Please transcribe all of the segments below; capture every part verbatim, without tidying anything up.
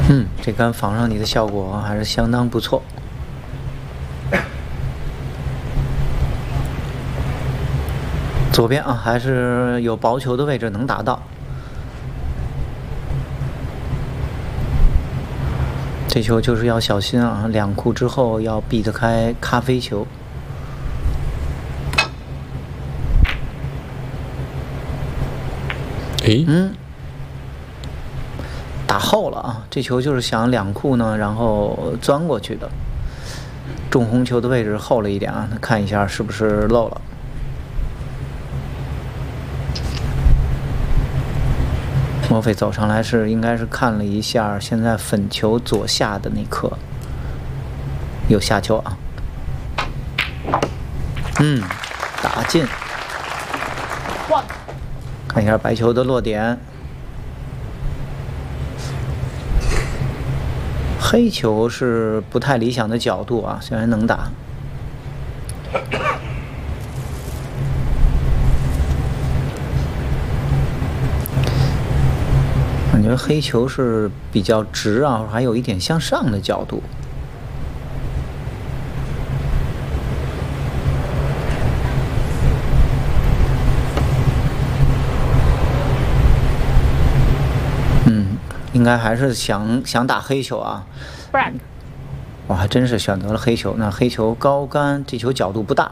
嗯，这杆仿上你的效果还是相当不错。左边啊，还是有薄球的位置能打到。这球就是要小心啊，两库之后要避得开咖啡球。 诶， 嗯，打后了啊！这球就是想两库呢，然后钻过去的。中红球的位置后了一点啊，看一下是不是漏了。莫非走上来是应该是看了一下，现在粉球左下的那颗有下球啊。嗯，打进。看一下白球的落点。黑球是不太理想的角度啊，虽然能打。感觉黑球是比较直啊，还有一点向上的角度。嗯，应该还是想想打黑球啊。我还真是选择了黑球，那黑球高杆，这球角度不大。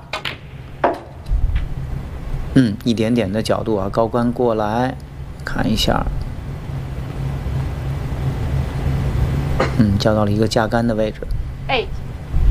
嗯，一点点的角度啊，高杆过来，看一下。嗯，交到了一个架杆的位置。 哎。